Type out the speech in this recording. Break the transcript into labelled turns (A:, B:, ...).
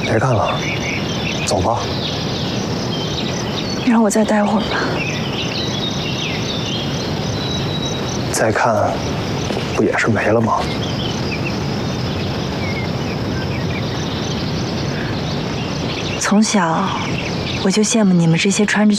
A: 别干了，走吧。
B: 你让我再待会儿吧。
A: 再看，不也是没了吗？
B: 从小我就羡慕你们这些穿着